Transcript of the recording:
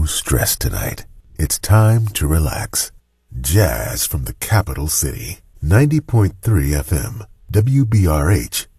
stressed tonight. It's time to relax. Jazz from the capital city. 90.3 FM, WBRH,